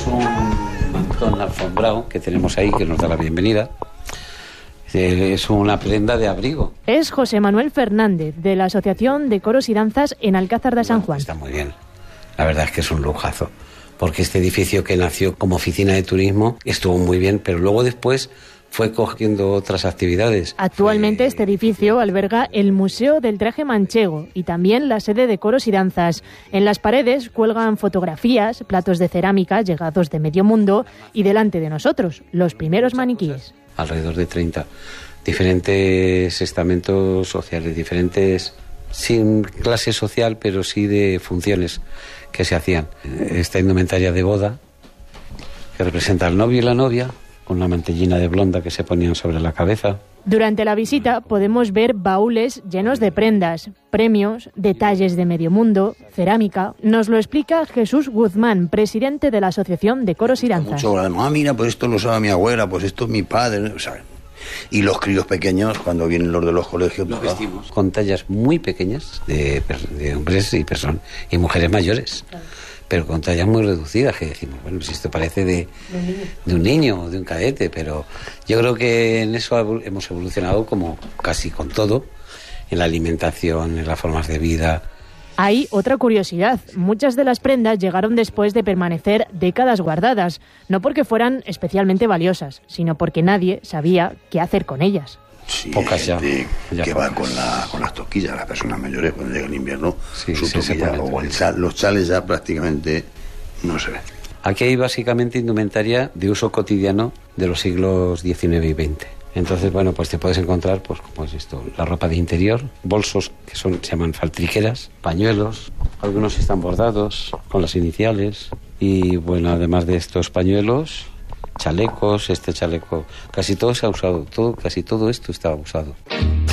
un mantón alfombrado que tenemos ahí, que nos da la bienvenida. Es una prenda de abrigo. Es José Manuel Fernández, de la Asociación de Coros y Danzas en Alcázar de San Juan. Está muy bien. La verdad es que es un lujazo. Porque este edificio, que nació como oficina de turismo, estuvo muy bien, pero luego después fue cogiendo otras actividades. Actualmente este edificio alberga el Museo del Traje Manchego y también la sede de Coros y Danzas. En las paredes cuelgan fotografías, platos de cerámica llegados de medio mundo y delante de nosotros, los primeros maniquíes. Alrededor de 30. Diferentes estamentos sociales, diferentes, sin clase social, pero sí de funciones que se hacían. Esta indumentaria de boda, que representa al novio y la novia, con una mantellina de blonda que se ponían sobre la cabeza. Durante la visita podemos ver baúles llenos de prendas, premios, detalles de medio mundo, cerámica. Nos lo explica Jesús Guzmán, presidente de la Asociación de Coros y Danzas. Mira, pues esto lo usaba mi abuela, pues esto es mi padre, o sea, y los críos pequeños, cuando vienen los de los colegios... Los vestimos con tallas muy pequeñas de hombres y personas y mujeres mayores. Claro. Pero con tallas muy reducidas, que decimos, bueno, si esto parece de un niño o de un cadete, pero yo creo que en eso hemos evolucionado como casi con todo, en la alimentación, en las formas de vida. Hay otra curiosidad. Muchas de las prendas llegaron después de permanecer décadas guardadas, no porque fueran especialmente valiosas, sino porque nadie sabía qué hacer con ellas. Sí, pocas ya que pocas. Va con las toquillas, las personas mayores cuando llega el invierno, sí, su toquilla o los chales ya prácticamente no se ven. Aquí hay básicamente indumentaria de uso cotidiano de los siglos XIX y XX. Entonces, bueno, pues te puedes encontrar, pues como es esto, la ropa de interior, bolsos que se llaman faltriqueras, pañuelos, algunos están bordados con las iniciales y, bueno, además de estos pañuelos, chalecos, este chaleco, casi todo se ha usado, casi todo esto estaba usado.